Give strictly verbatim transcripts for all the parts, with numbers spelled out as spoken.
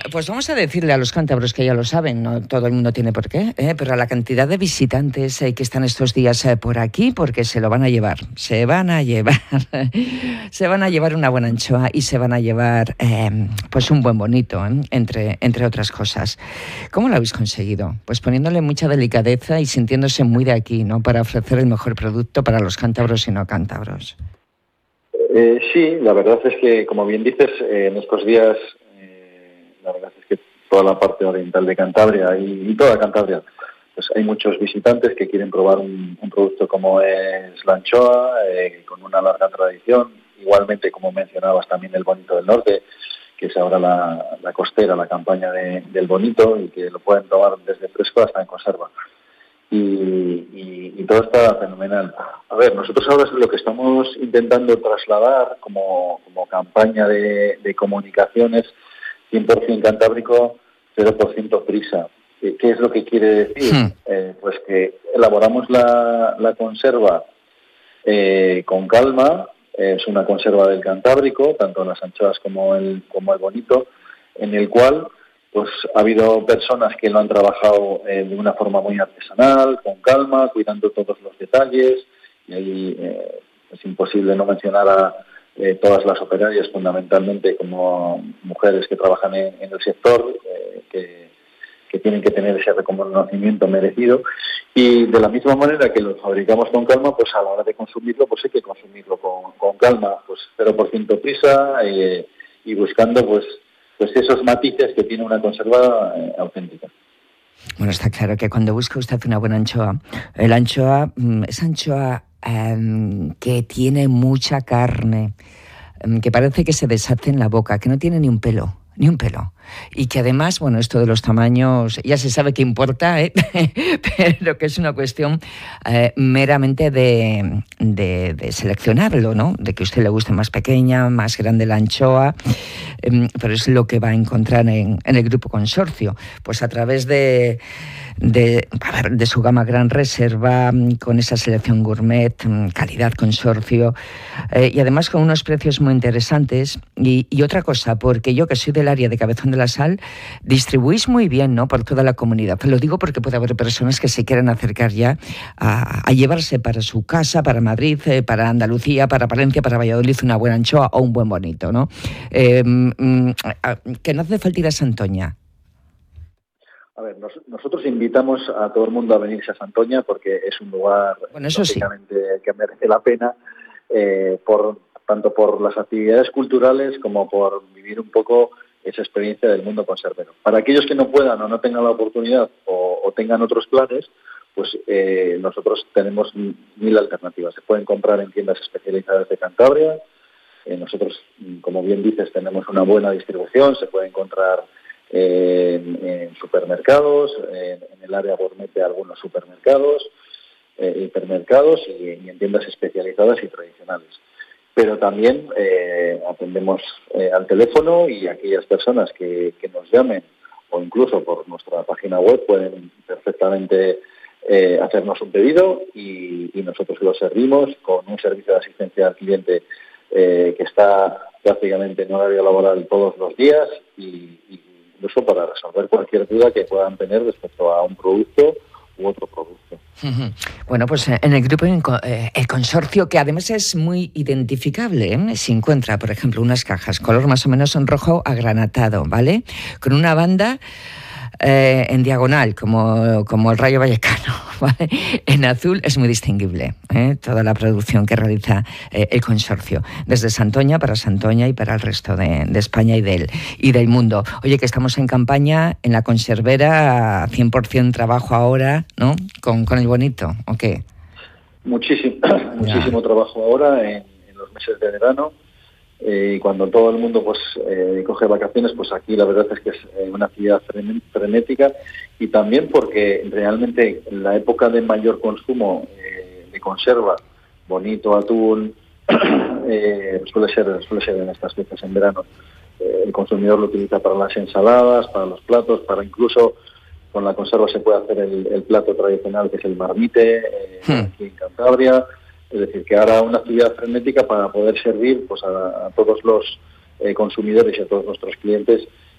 pues vamos a decirle a los cántabros que ya lo saben, no todo el mundo tiene por qué, ¿eh? Pero a la cantidad de visitantes eh, que están estos días eh, por aquí, porque se lo van a llevar, se van a llevar, se van a llevar una buena anchoa y se van a llevar eh, pues un buen bonito, ¿eh? entre, entre otras cosas. ¿Cómo lo habéis conseguido? Pues poniéndole mucha delicadeza y sintiéndose muy de aquí, ¿no? Para ofrecer el mejor producto para los cántabros y no cántabros. Eh, sí, la verdad es que, como bien dices, eh, en estos días, eh, la verdad es que toda la parte oriental de Cantabria y, y toda Cantabria, pues hay muchos visitantes que quieren probar un, un producto como es la anchoa, eh, con una larga tradición. Igualmente, como mencionabas, también el bonito del norte, que es ahora la, la costera, la campaña de, del bonito, y que lo pueden probar desde fresco hasta en conserva. Y, y, y todo está fenomenal. A ver, nosotros ahora lo que estamos intentando trasladar como, como campaña de, de comunicaciones cien por ciento cantábrico, cero por ciento prisa. ¿Qué, qué es lo que quiere decir? Hmm. Eh, pues que elaboramos la, la conserva eh, con calma. Es una conserva del Cantábrico, tanto las anchoas como el, como el bonito, en el cual pues ha habido personas que lo han trabajado eh, de una forma muy artesanal, con calma, cuidando todos los detalles, y ahí eh, es imposible no mencionar a eh, todas las operarias, fundamentalmente como mujeres que trabajan en, en el sector, eh, que, que tienen que tener ese reconocimiento merecido. Y de la misma manera que lo fabricamos con calma, pues a la hora de consumirlo, pues hay que consumirlo con, con calma, pues cero por ciento prisa eh, y buscando pues pues esos matices que tiene una conserva eh, auténtica. Bueno, está claro que cuando busca usted una buena anchoa, el anchoa, esa anchoa eh, que tiene mucha carne, eh, que parece que se deshace en la boca, que no tiene ni un pelo, ni un pelo. Y que además, bueno, esto de los tamaños ya se sabe que importa, ¿eh? Pero que es una cuestión eh, meramente de, de, de seleccionarlo, ¿no? De que a usted le guste más pequeña, más grande la anchoa, eh, pero es lo que va a encontrar en, en el Grupo Consorcio, pues a través de, de, a ver, de su gama Gran Reserva, con esa selección gourmet, calidad Consorcio, eh, y además con unos precios muy interesantes. Y, y otra cosa, porque yo que soy del área de Cabezón de la Sal, distribuís muy bien, ¿no?, por toda la comunidad. Lo digo porque puede haber personas que se quieran acercar ya a, a llevarse para su casa, para Madrid, eh, para Andalucía, para Palencia, para Valladolid, una buena anchoa o un buen bonito, ¿no? Eh, mm, que no hace falta ir a Santoña. A ver, nos, nosotros invitamos a todo el mundo a venirse a Santoña porque es un lugar, bueno, eso sí, que merece la pena, eh, por tanto por las actividades culturales como por vivir un poco esa experiencia del mundo conservero. Para aquellos que no puedan o no tengan la oportunidad o, o tengan otros planes, pues eh, nosotros tenemos mil alternativas. Se pueden comprar en tiendas especializadas de Cantabria. Eh, nosotros, como bien dices, tenemos una buena distribución. Se puede encontrar eh, en, en supermercados, en, en el área gourmet de algunos supermercados, eh, hipermercados y, y en tiendas especializadas y tradicionales. Pero también eh, atendemos eh, al teléfono, y aquellas personas que, que nos llamen o incluso por nuestra página web pueden perfectamente eh, hacernos un pedido y, y nosotros lo servimos con un servicio de asistencia al cliente eh, que está prácticamente en horario laboral todos los días, y, y incluso para resolver cualquier duda que puedan tener respecto a un producto u otro producto. Bueno, pues en el grupo eh, el consorcio, que además es muy identificable, ¿eh? Se encuentra, por ejemplo, unas cajas color más o menos en rojo agranatado, ¿vale? Con una banda eh, en diagonal, como, como el Rayo Vallecano, ¿vale? En azul es muy distinguible, ¿eh? Toda la producción que realiza eh, el consorcio, desde Santoña para Santoña y para el resto de, de España y del, y del mundo. Oye, que estamos en campaña en la conservera, cien por ciento trabajo ahora, ¿no?, con, con el bonito, ¿o qué? Muchísimo, muchísimo trabajo ahora en, en los meses de verano. Y eh, cuando todo el mundo pues eh, coge vacaciones, pues aquí la verdad es que es eh, una actividad frenética, y también porque realmente en la época de mayor consumo eh, de conserva, bonito, atún, eh, suele ser suele ser en estas fechas, en verano. Eh, el consumidor lo utiliza para las ensaladas, para los platos, para incluso con la conserva se puede hacer el, el plato tradicional, que es el marmite, eh, hmm. aquí en Cantabria. Es decir, que ahora una actividad frenética para poder servir pues a, a todos los eh, consumidores y a todos nuestros clientes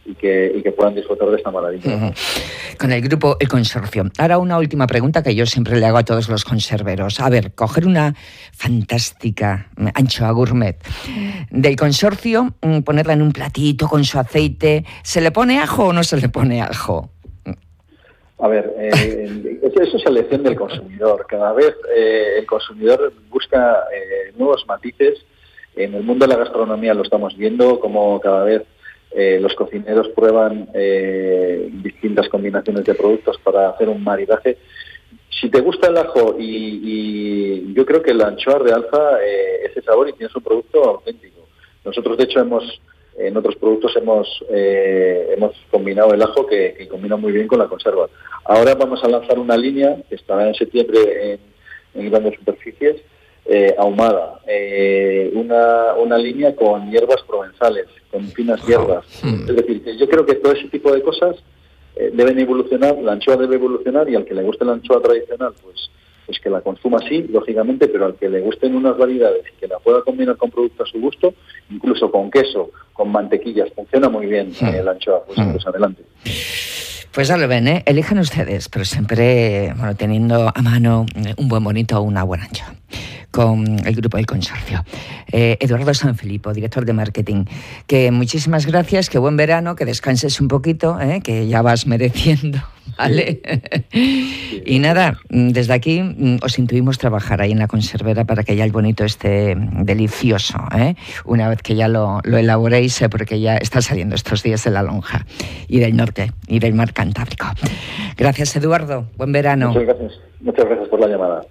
y que, y que puedan disfrutar de esta maravilla. Uh-huh. Con el grupo El Consorcio. Ahora una última pregunta que yo siempre le hago a todos los conserveros. A ver, coger una fantástica anchoa gourmet del Consorcio, ponerla en un platito con su aceite, ¿se le pone ajo o no se le pone ajo? A ver, eh, eso es elección del consumidor. Cada vez eh, el consumidor busca eh, nuevos matices. En el mundo de la gastronomía lo estamos viendo, como cada vez eh, los cocineros prueban eh, distintas combinaciones de productos para hacer un maridaje. Si te gusta el ajo, y, y yo creo que la anchoa realza eh, ese sabor y tienes un producto auténtico. Nosotros, de hecho, hemos en otros productos hemos eh, hemos combinado el ajo que, que combina muy bien con la conserva. Ahora vamos a lanzar una línea que estará en septiembre en, en grandes superficies, eh, ahumada, eh, una, una línea con hierbas provenzales, con finas hierbas. Mm. Es decir, que yo creo que todo ese tipo de cosas eh, deben evolucionar, la anchoa debe evolucionar, y al que le guste la anchoa tradicional, pues pues que la consuma así, lógicamente, pero al que le gusten unas variedades y que la pueda combinar con productos a su gusto, incluso con queso, con mantequillas, funciona muy bien mm. eh, la anchoa, pues, mm. pues adelante. Pues ya lo ven, ¿eh? Elijan ustedes, pero siempre, bueno, teniendo a mano un buen bonito o una buena anchoa, con el grupo del Consorcio. Eh, Eduardo Sanfilippo, director de marketing, que muchísimas gracias, que buen verano, que descanses un poquito, ¿eh? Que ya vas mereciendo, ¿vale? Sí. Y nada, desde aquí os intuimos trabajar ahí en la conservera para que ya el bonito esté delicioso, ¿eh? Una vez que ya lo, lo elaboréis, ¿eh? Porque ya está saliendo estos días de la lonja y del norte y del mar Cantábrico. Gracias, Eduardo, buen verano. Muchas gracias, muchas gracias por la llamada.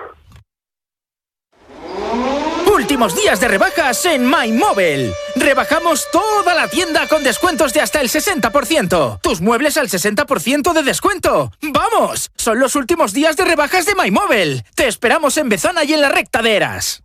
Últimos días de rebajas en MyMobile. Rebajamos toda la tienda con descuentos de hasta el sesenta por ciento. Tus muebles al sesenta por ciento de descuento. ¡Vamos! Son los últimos días de rebajas de MyMobile. Te esperamos en Bezana y en la Recta de Eras.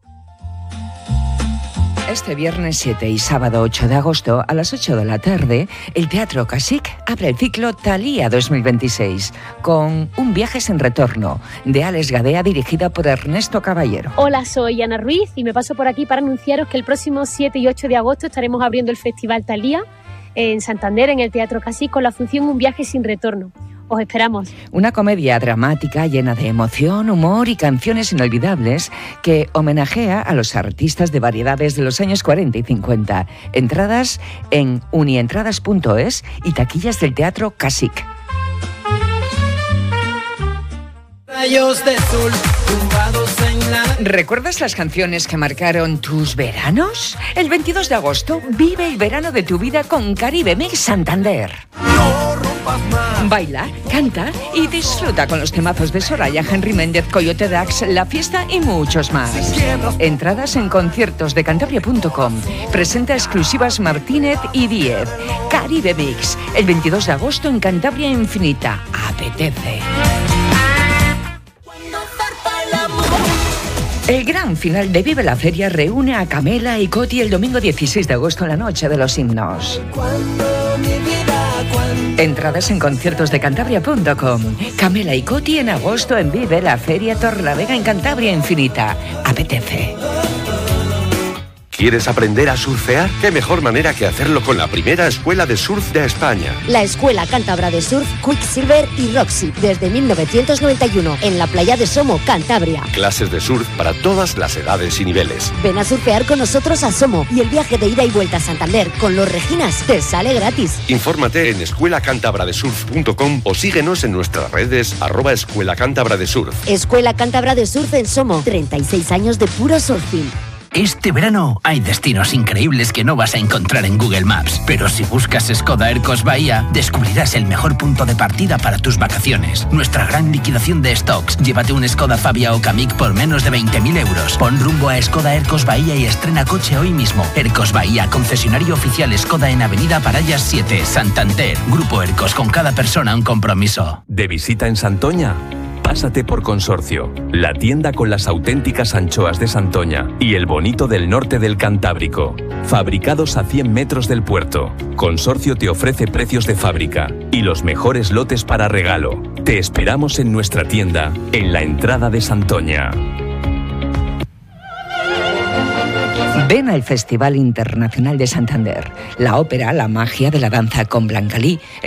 Este viernes siete y sábado ocho de agosto a las ocho de la tarde, el Teatro Casic abre el ciclo Thalía dos mil veintiséis con Un viaje sin retorno, de Alex Gadea, dirigida por Ernesto Caballero. Hola, soy Ana Ruiz y me paso por aquí para anunciaros que el próximo siete y ocho de agosto estaremos abriendo el Festival Thalía en Santander, en el Teatro Casic, con la función Un viaje sin retorno. Os esperamos. Una comedia dramática llena de emoción, humor y canciones inolvidables que homenajea a los artistas de variedades de los años cuarenta y cincuenta. Entradas en unientradas punto es y taquillas del Teatro Casic. Rayos de sol, tumbados en la... ¿Recuerdas las canciones que marcaron tus veranos? El veintidós de agosto vive el verano de tu vida con Caribe Mix Santander. No rompas más. Baila, canta y disfruta con los temazos de Soraya, Henry Méndez, Coyote Dax, La Fiesta y muchos más. Entradas en conciertos de cantabria punto com. Presenta exclusivas Martínez y Díez. Caribe Mix, el veintidós de agosto en Cantabria Infinita. Apetece. El gran final de Vive la Feria reúne a Camela y Coti el domingo dieciséis de agosto en la noche de los himnos. Entradas en conciertos de cantabria punto com. Camela y Coti en agosto en Vive la Feria Torlavega en Cantabria Infinita. Apetece. ¿Quieres aprender a surfear? ¿Qué mejor manera que hacerlo con la primera escuela de surf de España? La Escuela Cántabra de Surf, Quicksilver y Roxy, desde mil novecientos noventa y uno, en la playa de Somo, Cantabria. Clases de surf para todas las edades y niveles. Ven a surfear con nosotros a Somo y el viaje de ida y vuelta a Santander con los Reginas te sale gratis. Infórmate en escuela cántabra de surf punto com o síguenos en nuestras redes arroba Escuela Cántabra de Surf. Escuela Cántabra de Surf en Somo, treinta y seis años de puro surfing. Este verano hay destinos increíbles que no vas a encontrar en Google Maps, pero si buscas Skoda Ercos Bahía, descubrirás el mejor punto de partida para tus vacaciones. Nuestra gran liquidación de stocks. Llévate un Skoda Fabia o Kamiq por menos de veinte mil euros. Pon rumbo a Skoda Ercos Bahía y estrena coche hoy mismo. Ercos Bahía, concesionario oficial Skoda en Avenida Parallas siete, Santander. Grupo Ercos, con cada persona un compromiso. ¿De visita en Santoña? Pásate por Consorcio, la tienda con las auténticas anchoas de Santoña y el bonito del norte del Cantábrico. Fabricados a cien metros del puerto, Consorcio te ofrece precios de fábrica y los mejores lotes para regalo. Te esperamos en nuestra tienda, en la entrada de Santoña. Ven al Festival Internacional de Santander, la ópera La magia de la danza con Blanca Lee,